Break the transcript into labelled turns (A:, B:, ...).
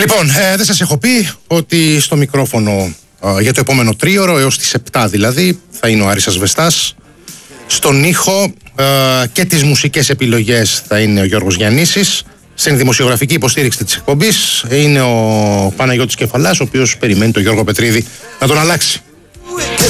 A: Λοιπόν, δεν σας έχω πει ότι στο μικρόφωνο για το επόμενο τρίωρο, έως τις 7 δηλαδή, θα είναι ο Άρης Ασβεστάς. Στον ήχο και τις μουσικές επιλογές θα είναι ο Γιώργος Γιαννήσης. Στην δημοσιογραφική υποστήριξη της εκπομπής είναι ο Παναγιώτης Κεφαλάς, ο οποίος περιμένει τον Γιώργο Πετρίδη να τον αλλάξει.